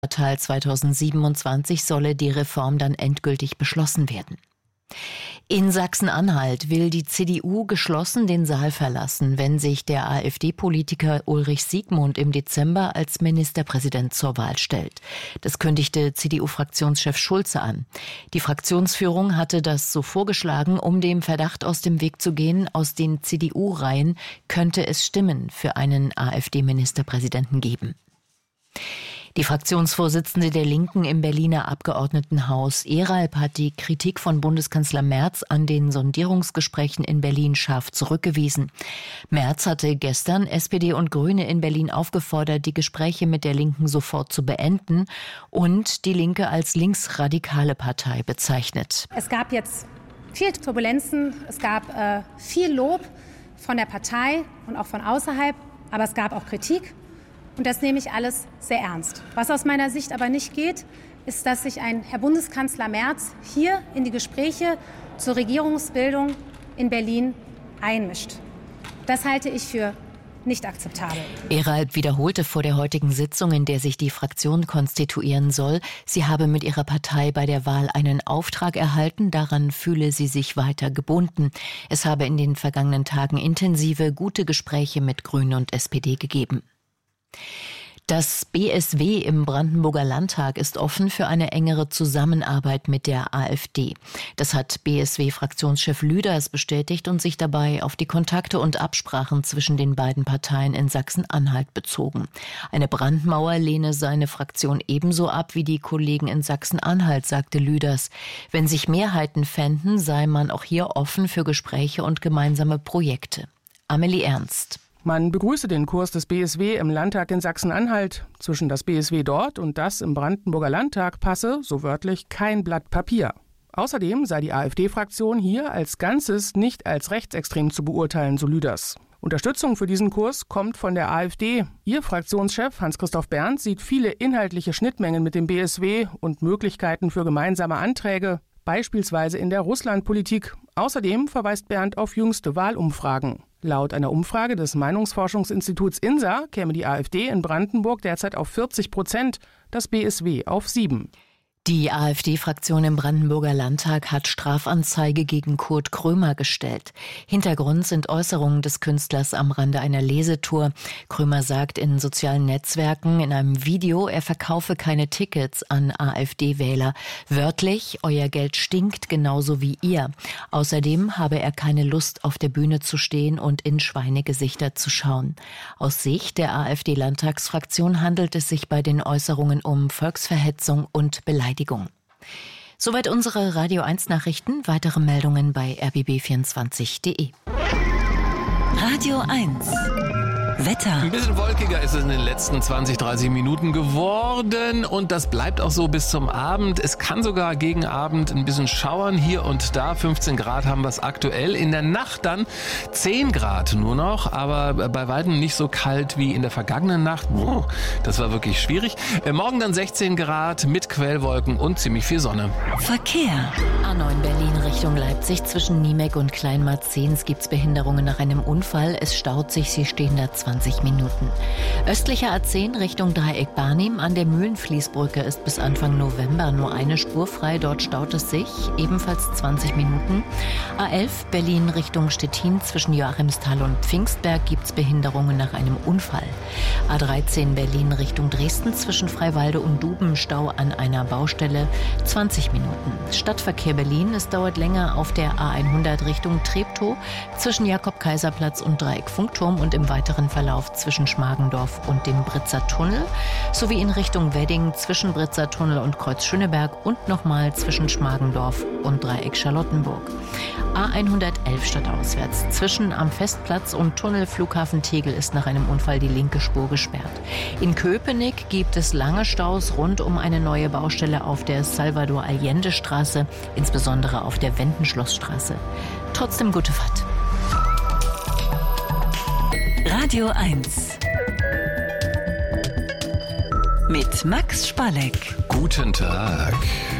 Quartal 2027 solle die Reform dann endgültig beschlossen werden. In Sachsen-Anhalt will die CDU geschlossen den Saal verlassen, wenn sich der AfD-Politiker Ulrich Siegmund im Dezember als Ministerpräsident zur Wahl stellt. Das kündigte CDU-Fraktionschef Schulze an. Die Fraktionsführung hatte das so vorgeschlagen, um dem Verdacht aus dem Weg zu gehen, aus den CDU-Reihen könnte es Stimmen für einen AfD-Ministerpräsidenten geben. Die Fraktionsvorsitzende der Linken im Berliner Abgeordnetenhaus, Eralp, hat die Kritik von Bundeskanzler Merz an den Sondierungsgesprächen in Berlin scharf zurückgewiesen. Merz hatte gestern SPD und Grüne in Berlin aufgefordert, die Gespräche mit der Linken sofort zu beenden und die Linke als linksradikale Partei bezeichnet. Es gab jetzt viel Turbulenzen, es gab viel Lob von der Partei und auch von außerhalb, aber es gab auch Kritik. Und das nehme ich alles sehr ernst. Was aus meiner Sicht aber nicht geht, ist, dass sich ein Herr Bundeskanzler Merz hier in die Gespräche zur Regierungsbildung in Berlin einmischt. Das halte ich für nicht akzeptabel. Eralp wiederholte vor der heutigen Sitzung, in der sich die Fraktion konstituieren soll, sie habe mit ihrer Partei bei der Wahl einen Auftrag erhalten, daran fühle sie sich weiter gebunden. Es habe in den vergangenen Tagen intensive, gute Gespräche mit Grünen und SPD gegeben. Das BSW im Brandenburger Landtag ist offen für eine engere Zusammenarbeit mit der AfD. Das hat BSW-Fraktionschef Lüders bestätigt und sich dabei auf die Kontakte und Absprachen zwischen den beiden Parteien in Sachsen-Anhalt bezogen. Eine Brandmauer lehne seine Fraktion ebenso ab wie die Kollegen in Sachsen-Anhalt, sagte Lüders. Wenn sich Mehrheiten fänden, sei man auch hier offen für Gespräche und gemeinsame Projekte. Amelie Ernst. Man begrüße den Kurs des BSW im Landtag in Sachsen-Anhalt. Zwischen das BSW dort und das im Brandenburger Landtag passe, so wörtlich, kein Blatt Papier. Außerdem sei die AfD-Fraktion hier als Ganzes nicht als rechtsextrem zu beurteilen, so Lüders. Unterstützung für diesen Kurs kommt von der AfD. Ihr Fraktionschef Hans-Christoph Berndt sieht viele inhaltliche Schnittmengen mit dem BSW und Möglichkeiten für gemeinsame Anträge, beispielsweise in der Russlandpolitik. Außerdem verweist Berndt auf jüngste Wahlumfragen. Laut einer Umfrage des Meinungsforschungsinstituts INSA käme die AfD in Brandenburg derzeit auf 40%, das BSW auf 7%. Die AfD-Fraktion im Brandenburger Landtag hat Strafanzeige gegen Kurt Krömer gestellt. Hintergrund sind Äußerungen des Künstlers am Rande einer Lesetour. Krömer sagt in sozialen Netzwerken in einem Video, er verkaufe keine Tickets an AfD-Wähler. Wörtlich, euer Geld stinkt genauso wie ihr. Außerdem habe er keine Lust, auf der Bühne zu stehen und in Schweinegesichter zu schauen. Aus Sicht der AfD-Landtagsfraktion handelt es sich bei den Äußerungen um Volksverhetzung und Beleidigung. Soweit unsere Radio 1 Nachrichten. Weitere Meldungen bei rbb24.de. Radio 1 Wetter. Ein bisschen wolkiger ist es in den letzten 20, 30 Minuten geworden und das bleibt auch so bis zum Abend. Es kann sogar gegen Abend ein bisschen schauern hier und da. 15 Grad haben wir es aktuell. In der Nacht dann 10 Grad nur noch, aber bei weitem nicht so kalt wie in der vergangenen Nacht. Das war wirklich schwierig. Morgen dann 16 Grad mit Quellwolken und ziemlich viel Sonne. Verkehr. A9 Berlin Richtung Leipzig zwischen Niemek und Kleinmarzens gibt's Behinderungen nach einem Unfall. Es staut sich, sie stehen da 20 Minuten. Östlicher A10 Richtung Dreieck Barnim an der Mühlenfließbrücke ist bis Anfang November nur eine Spur frei. Dort staut es sich, ebenfalls 20 Minuten. A11 Berlin Richtung Stettin zwischen Joachimsthal und Pfingstberg gibt's Behinderungen nach einem Unfall. A13 Berlin Richtung Dresden zwischen Freiwalde und Duben Stau an einer Baustelle 20 Minuten. Stadtverkehr Berlin, es dauert länger auf der A100 Richtung Treptow zwischen Jakob-Kaiser-Platz und Dreieck Funkturm und im weiteren Verlauf zwischen Schmargendorf und dem Britzer Tunnel sowie in Richtung Wedding zwischen Britzer Tunnel und Kreuz Schöneberg und nochmal zwischen Schmargendorf und Dreieck Charlottenburg. A111 stadtauswärts zwischen am Festplatz und Tunnel Flughafen Tegel ist nach einem Unfall die linke Spur gesperrt. In Köpenick gibt es lange Staus rund um eine neue Baustelle auf der Salvador-Allende-Straße, insbesondere auf der Wendenschlossstraße. Trotzdem gute Fahrt. Radio 1 mit Max Spalleck. Guten Tag.